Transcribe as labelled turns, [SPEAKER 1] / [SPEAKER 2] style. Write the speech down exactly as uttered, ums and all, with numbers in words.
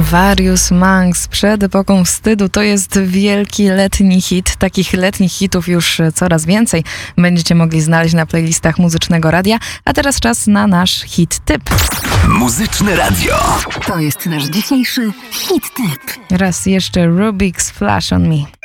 [SPEAKER 1] Various Monks przed epoką wstydu to jest wielki letni hit. Takich letnich hitów już coraz więcej będziecie mogli znaleźć na playlistach Muzycznego Radia. A teraz czas na nasz hit typ.
[SPEAKER 2] Muzyczne Radio.
[SPEAKER 3] To jest nasz dzisiejszy hit typ.
[SPEAKER 1] Raz jeszcze Rubik's Flash on Me.